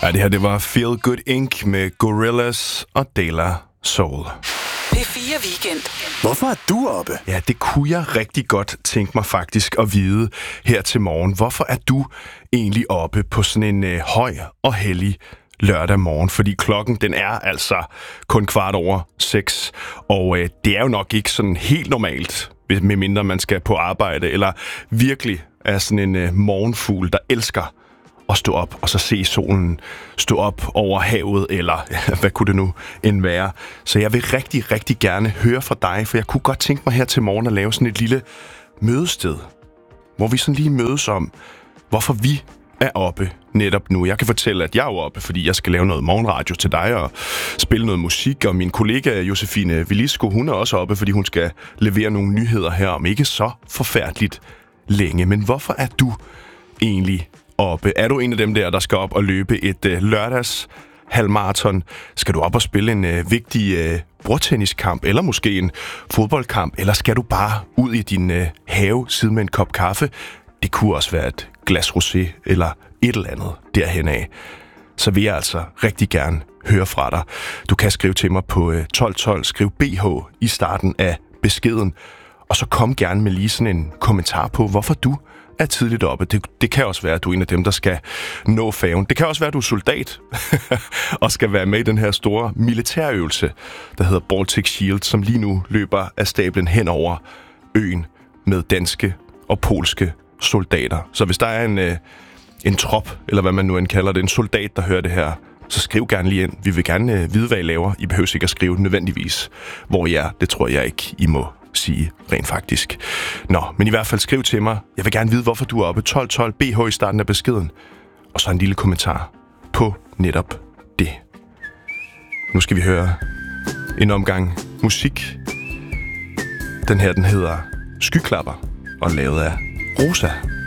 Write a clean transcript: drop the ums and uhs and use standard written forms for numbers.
Ja, det her, det var Feel Good Inc. med Gorillaz og De La Soul. P4 Weekend. Hvorfor er du oppe? Ja, det kunne jeg rigtig godt tænke mig faktisk at vide her til morgen. Hvorfor er du egentlig oppe på sådan en høj og hellig lørdag morgen? Fordi klokken, den er altså kun 6:15, og det er jo nok ikke sådan helt normalt, medmindre man skal på arbejde, eller virkelig er sådan en morgenfugl, der elsker at stå op og så se solen stå op over havet, eller hvad kunne det nu end være. Så jeg vil rigtig, rigtig gerne høre fra dig, for jeg kunne godt tænke mig her til morgen at lave sådan et lille mødested, hvor vi sådan lige mødes om, hvorfor vi er oppe netop nu. Jeg kan fortælle, at jeg er oppe, fordi jeg skal lave noget morgenradio til dig og spille noget musik, og min kollega Josefine Villisco, hun er også oppe, fordi hun skal levere nogle nyheder her om ikke så forfærdeligt længe. Men hvorfor er du egentlig oppe? Er du en af dem der skal op og løbe et lørdags halvmarathon? Skal du op og spille en vigtig bordtenniskamp, eller måske en fodboldkamp, eller skal du bare ud i din have, sidde med en kop kaffe? Det kunne også være et glas rosé, eller et eller andet derhen af. Så vil jeg altså rigtig gerne høre fra dig. Du kan skrive til mig på 1212, skriv BH i starten af beskeden, og så kom gerne med lige sådan en kommentar på, hvorfor du er tidligt oppe. Det kan også være, at du er en af dem, der skal nå færgen. Det kan også være, at du er soldat og skal være med i den her store militærøvelse, der hedder Baltic Shield, som lige nu løber af stablen hen over øen med danske og polske soldater. Så hvis der er en trop, eller hvad man nu end kalder det, en soldat, der hører det her, så skriv gerne lige ind. Vi vil gerne vide, hvad I laver. I behøver ikke at skrive nødvendigvis, hvor I er. Det tror jeg ikke, I må sige rent faktisk. Nå, men i hvert fald skriv til mig. Jeg vil gerne vide, hvorfor du er oppe. 1212 BH i starten af beskeden. Og så en lille kommentar på netop det. Nu skal vi høre en omgang musik. Den her, den hedder Skyklapper og lavet af Rosa.